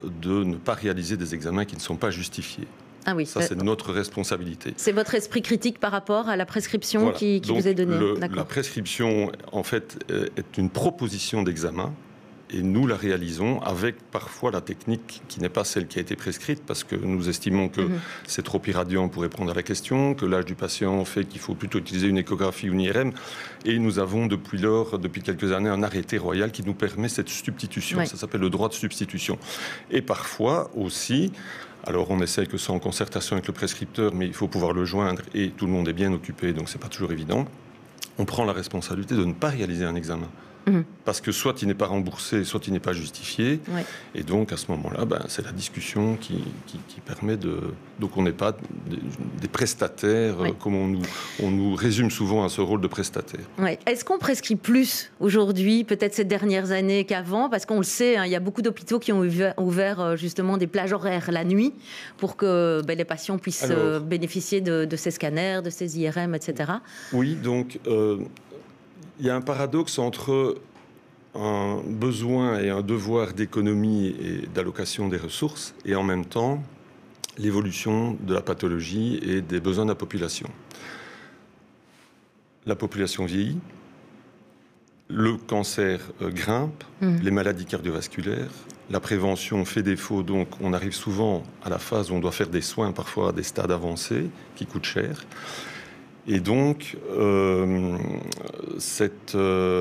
de ne pas réaliser des examens qui ne sont pas justifiés. Ah oui, ça, c'est notre responsabilité. C'est votre esprit critique par rapport à la prescription voilà. qui vous est donnée. La prescription, en fait, est une proposition d'examen. Et nous la réalisons avec parfois la technique qui n'est pas celle qui a été prescrite, parce que nous estimons que c'est trop irradiant pour répondre à la question, que l'âge du patient fait qu'il faut plutôt utiliser une échographie ou une IRM. Et nous avons depuis quelques années, un arrêté royal qui nous permet cette substitution. Oui. Ça s'appelle le droit de substitution. Et parfois aussi, alors on essaye que ça en concertation avec le prescripteur, mais il faut pouvoir le joindre et tout le monde est bien occupé, donc c'est pas toujours évident. On prend la responsabilité de ne pas réaliser un examen. Parce que soit il n'est pas remboursé, soit il n'est pas justifié. Ouais. Et donc, à ce moment-là, c'est la discussion qui permet de... Donc, on n'est pas des prestataires, comme on nous résume souvent à ce rôle de prestataire. Ouais. Est-ce qu'on prescrit plus aujourd'hui, peut-être ces dernières années, qu'avant ? Parce qu'on le sait, il y a beaucoup d'hôpitaux qui ont ouvert justement des plages horaires la nuit pour que les patients puissent bénéficier de ces scanners, de ces IRM, etc. Oui, donc... il y a un paradoxe entre un besoin et un devoir d'économie et d'allocation des ressources et en même temps l'évolution de la pathologie et des besoins de la population. La population vieillit, le cancer grimpe, les maladies cardiovasculaires, la prévention fait défaut, donc on arrive souvent à la phase où on doit faire des soins, parfois à des stades avancés, qui coûtent cher. Et donc, cette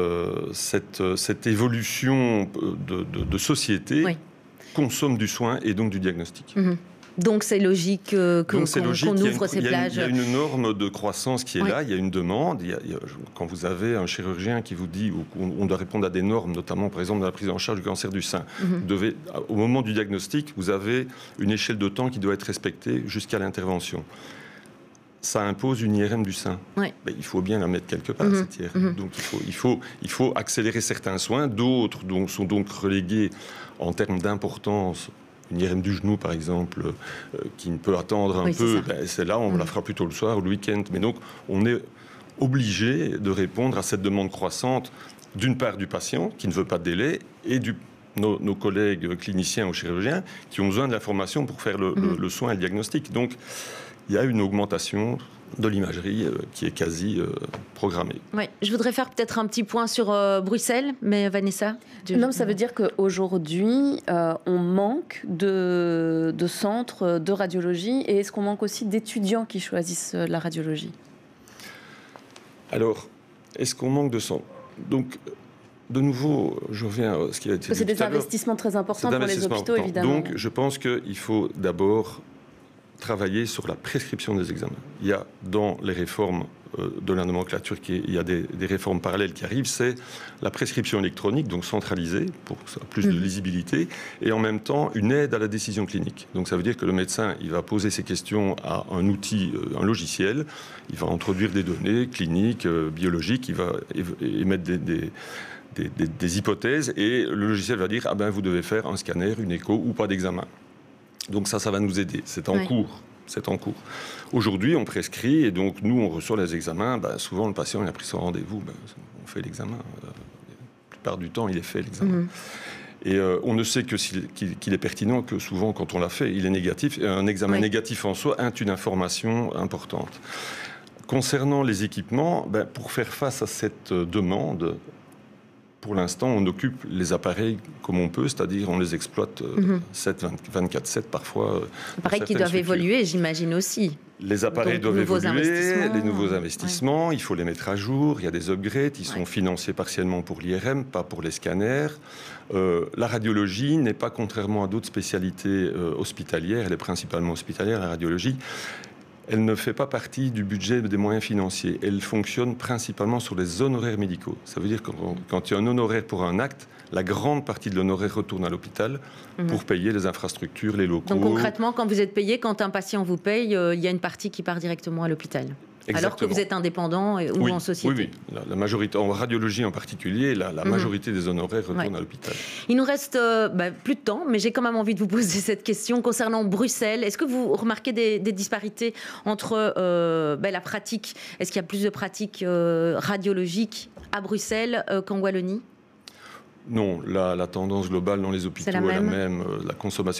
évolution de société consomme du soin et donc du diagnostic. Donc c'est logique qu'on ouvre ces plages. Il y a une norme de croissance qui est là, il y a une demande. Quand vous avez un chirurgien qui vous dit, on doit répondre à des normes, notamment par exemple dans la prise en charge du cancer du sein, au moment du diagnostic, vous avez une échelle de temps qui doit être respectée jusqu'à l'intervention. Ça impose une IRM du sein. Oui. Il faut bien la mettre quelque part, cette IRM. Donc il faut accélérer certains soins. D'autres sont donc relégués en termes d'importance. Une IRM du genou, par exemple, qui ne peut attendre un peu, celle-là, on la fera plutôt le soir ou le week-end. Mais donc, on est obligé de répondre à cette demande croissante, d'une part du patient, qui ne veut pas de délai, et nos collègues cliniciens ou chirurgiens, qui ont besoin de l'information pour faire le soin et le diagnostic. Donc, il y a une augmentation de l'imagerie qui est quasi programmée. Oui, je voudrais faire peut-être un petit point sur Bruxelles, mais Vanessa ? Non, ça veut dire qu'aujourd'hui, on manque de centres de radiologie, et est-ce qu'on manque aussi d'étudiants qui choisissent la radiologie ? Alors, est-ce qu'on manque de centres ? Donc, de nouveau, je reviens à ce qui a été dit. C'est des investissements très importants pour les hôpitaux, évidemment. Donc, je pense qu'il faut d'abord travailler sur la prescription des examens. Il y a dans les réformes de la nomenclature, il y a des réformes parallèles qui arrivent, c'est la prescription électronique, donc centralisée, pour plus de lisibilité, et en même temps une aide à la décision clinique. Donc ça veut dire que le médecin, il va poser ses questions à un outil, un logiciel, il va introduire des données cliniques, biologiques, il va émettre des hypothèses, et le logiciel va dire, vous devez faire un scanner, une écho ou pas d'examen. Donc ça va nous aider. C'est en cours. Aujourd'hui, on prescrit et donc nous, on reçoit les examens. Souvent, le patient, il a pris son rendez-vous. On fait l'examen. La plupart du temps, il est fait, l'examen. Et on ne sait qu'il est pertinent que souvent, quand on l'a fait, il est négatif. Et un examen négatif en soi est une information importante. Concernant les équipements, pour faire face à cette demande, pour l'instant, on occupe les appareils comme on peut, c'est-à-dire on les exploite 24/7 parfois. Appareils qui doivent évoluer, j'imagine aussi. Les appareils doivent évoluer, les nouveaux investissements, il faut les mettre à jour, il y a des upgrades, ils sont financés partiellement pour l'IRM, pas pour les scanners. La radiologie n'est pas, contrairement à d'autres spécialités hospitalières, elle est principalement hospitalière, la radiologie. Elle ne fait pas partie du budget des moyens financiers. Elle fonctionne principalement sur les honoraires médicaux. Ça veut dire que quand il y a un honoraire pour un acte, la grande partie de l'honoraire retourne à l'hôpital pour payer les infrastructures, les locaux. Donc concrètement, quand vous êtes payé, quand un patient vous paye, il y a une partie qui part directement à l'hôpital. Exactement. Alors que vous êtes indépendant ou en société. Oui. La majorité, en radiologie en particulier, la majorité des honoraires retournent à l'hôpital. Il nous reste plus de temps, mais j'ai quand même envie de vous poser cette question concernant Bruxelles. Est-ce que vous remarquez des disparités entre la pratique ? Est-ce qu'il y a plus de pratiques radiologiques à Bruxelles qu'en Wallonie ? Non, la tendance globale dans les hôpitaux est la même. La consommation